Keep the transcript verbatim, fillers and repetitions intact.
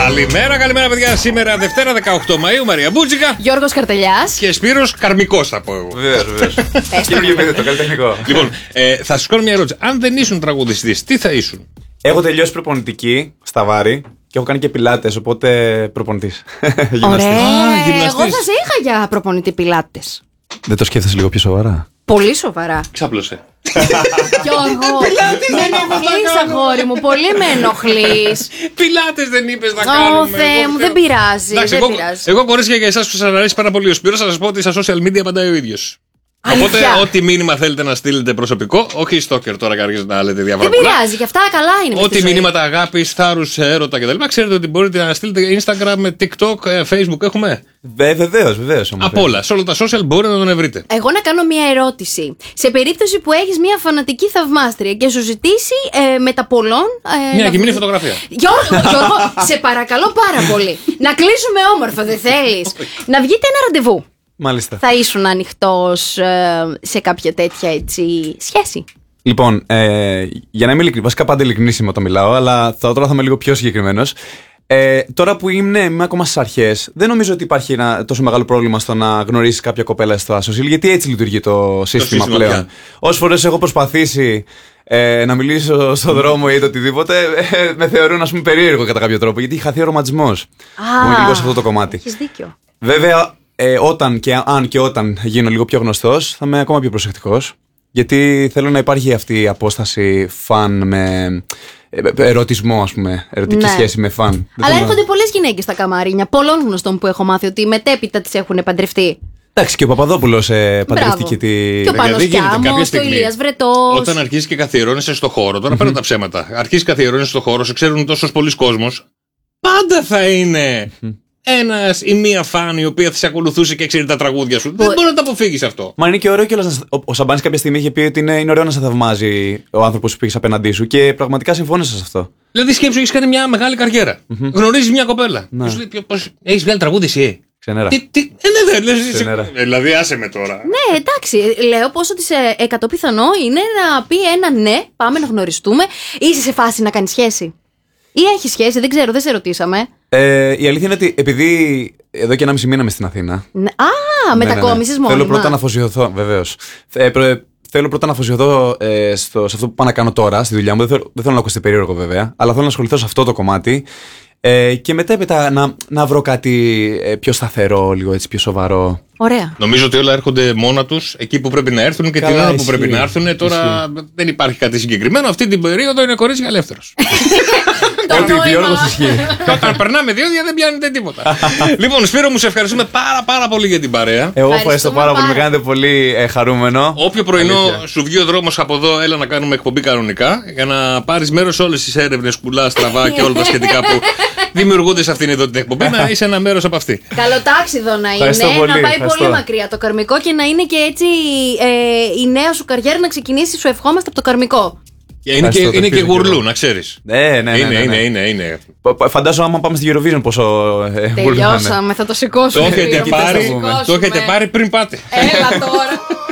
Καλημέρα, καλημέρα, παιδιά. Σήμερα Δευτέρα δεκαοκτώ Μαΐου, Μαρία Μπούτζικα. Γιώργος Καρτελιάς. Και Σπύρος Καρμικός, θα πω εγώ. Βεβαίως, βεβαίως. Κύριε παιδί, το καλλιτεχνικό. Λοιπόν, ε, θα σου κάνω μια ερώτηση. Αν δεν ήσουν τραγουδιστής, τι θα ήσουν? Έχω τελειώσει προπονητική στα Βάρη και έχω κάνει και πιλάτες, οπότε προπονητής. Ωραία. Α, γυμναστής. Εγώ θα σε είχα για προπονητή πιλάτες. Δεν το σκέφτεσαι λίγο πιο σοβαρά? Πολύ σοβαρά. Ξάπλωσε. Γιώργο, με ενοχλείς, αγόρι μου. Πολύ με ενοχλείς. Πιλάτες δεν είπες να Ω, κάνουμε. Θεέ Εγώ μου, φταίω. δεν πειράζει. Εντάξει, Δεν εγώ, πειράζει. εγώ κορίτσια, για εσάς που σας αρέσει πάρα πολύ ο Σπύρος, θα σας πω ότι στα social media απαντάει ο ίδιος. Αλήθεια. Οπότε, ό,τι μήνυμα θέλετε να στείλετε προσωπικό, όχι stalker τώρα και αρχίζετε να λέτε διάφορα Δεν πολλά. πειράζει, και αυτά καλά είναι. μες στη Ό,τι ζωή. μηνύματα αγάπης, θάρρους, έρωτα κτλ. Ξέρετε ότι μπορείτε να στείλετε Instagram, TikTok, Facebook. Έχουμε. Βε, βεβαίως, βεβαίως. Από όλα. Σε όλα τα social μπορείτε να τον βρείτε. Εγώ να κάνω μια ερώτηση. Σε περίπτωση που έχεις μια φανατική θαυμάστρια και σου ζητήσει ε, με τα πολλών. Ε, Μια να- γυμνή φωτογραφία. Γιώργο, Γιώργο, σε παρακαλώ πάρα πολύ. Να κλείσουμε όμορφα, δεν θέλεις? Να βγείτε ένα ραντεβού. Μάλιστα. Θα ήσουν ανοιχτός ε, σε κάποια τέτοια έτσι σχέση? Λοιπόν, ε, για να είμαι ειλικρινής, βασικά πάντα ειλικρινής είμαι όταν μιλάω, αλλά θα, τώρα θα είμαι λίγο πιο συγκεκριμένος. Ε, τώρα που είμαι, είμαι ακόμα στις αρχές, δεν νομίζω ότι υπάρχει ένα τόσο μεγάλο πρόβλημα στο να γνωρίσεις κάποια κοπέλα στο social, γιατί έτσι λειτουργεί το σύστημα, σύστημα πλέον. πια. Όσες φορές έχω προσπαθήσει ε, να μιλήσω στον δρόμο ή το οτιδήποτε, ε, με θεωρούν, ας πούμε, περίεργο κατά κάποιο τρόπο, γιατί έχει χαθεί ο ρομαντισμός. Μου είναι λίγο σε αυτό το κομμάτι. Έχεις δίκιο. Βέβαια, ε, όταν και αν και όταν γίνω λίγο πιο γνωστός, θα είμαι ακόμα πιο προσεκτικός. Γιατί θέλω να υπάρχει αυτή η απόσταση φαν με ε, ερωτισμό, ας πούμε. Ερωτική Ναι. σχέση με φαν. Δεν Αλλά θέλω να- έρχονται πολλές γυναίκες στα καμαρίνια, πολλών γνωστών που έχω μάθει ότι μετέπειτα τις έχουν παντρευτεί. Εντάξει, και ο Παπαδόπουλος ε, Μπράβο. παντρεύτηκε τη. Και ο Παιδιά, δεν γίνεται Πανος κάποια Κιάμος, ο στιγμή. Ηλίας Βρετός. Όταν αρχίσει και καθιερώνεσαι στο χώρο, τώρα παίρνω τα ψέματα. Αρχίσει και καθιερώνεσαι στο χώρο, σε ξέρουν τόσο πολλοί κόσμος. Πάντα θα είναι ένας ή μία φαν η οποία θα σε ακολουθούσε και ξέρει τα τραγούδια σου. Δεν μπορεί να το αποφύγεις αυτό. Μα είναι και ωραίο κιόλας. να σ- Ο, ο Σαμπάνης κάποια στιγμή είχε πει ότι είναι, είναι ωραίο να σε θαυμάζει ο άνθρωπος που έχεις απέναντί σου και πραγματικά συμφώνησα σε αυτό. Δηλαδή, σκέψου, έχεις κάνει μια μεγάλη καριέρα. Γνωρίζεις μια κοπέλα. Ναι. Και σου λέει, «Ποιο- πώς- έχεις βγάλει τραγούδι εσύ?» Ξενέρα. Τι, τι, ε, ναι, ναι, λες, Ξενέρα. ε, δηλαδή, άσε με τώρα. Ναι, εντάξει. Λέω πόσο τη εκατό πιθανό είναι να πει ένα ναι, πάμε να γνωριστούμε. Είσαι σε φάση να κάνει σχέση? Ή έχει σχέση, δεν ξέρω, δεν σε ρωτήσαμε. Ε, η αλήθεια είναι ότι επειδή εδώ και ένα μισή μήνα είμαι στην Αθήνα. Ναι. Α, μετακόμισες μόνιμα. Θέλω πρώτα να αφοσιωθώ, βεβαίως. Ε, προ- θέλω πρώτα να αφοσιωθώ ε, στο, σε αυτό που πάω να κάνω τώρα, στη δουλειά μου. Δεν θέλω, δεν θέλω να ακουστεί περίεργο, βέβαια, αλλά θέλω να ασχοληθώ σε αυτό το κομμάτι. Ε, και μετά έπειτα να, να βρω κάτι ε, πιο σταθερό, λίγο έτσι πιο σοβαρό. Ωραία. Νομίζω ότι όλα έρχονται μόνα τους εκεί που πρέπει να έρθουν και Καλά, την ώρα που ισχύει. πρέπει να έρθουν. Τώρα δεν υπάρχει κάτι συγκεκριμένο. Αυτή την περίοδο είναι κορίτσια ελεύθερος. Το Ότι νόημα. Γιώργος ισχύει. Και όταν περνάμε διόδια δεν πιάνετε τίποτα. Λοιπόν, Σπύρο μου, σε ευχαριστούμε πάρα πάρα πολύ για την παρέα. Εγώ ευχαριστώ Ευχαριστούμε πάρα πολύ, με πάρα. κάνετε πολύ ε, χαρούμενο. Όποιο πρωινό Αλήθεια. σου βγει ο δρόμος από εδώ, έλα να κάνουμε εκπομπή κανονικά για να πάρεις μέρος σε όλες τις έρευνες, κουλά, στραβά και όλα τα σχετικά που δημιουργούνται σε αυτήν εδώ την εκπομπή, να είσαι ένα μέρος από αυτή. Καλοτάξιδο να είναι, Ευχαριστώ πολύ, να πάει ευχαριστώ. πολύ μακριά το καρμικό και να είναι και έτσι ε, η νέα σου καριέρα να ξεκινήσει, σου ευχόμαστε από το καρμικό. Και είναι και, Ευχαριστώ, το είναι και ελπίζω κι γουρλού, εγώ. να ξέρεις. Ναι, ναι, ναι. Είναι, ναι, ναι. είναι, είναι, είναι. Π- Φαντάζομαι άμα πάμε στη Eurovision πόσο ε, γουρλού θα είναι. Τελειώσαμε, θα το σηκώσουμε. Το έχετε Σπύρο, θα πάρει, σηκώσουμε. το έχετε πάρει πριν πάτε. Έλα τώρα.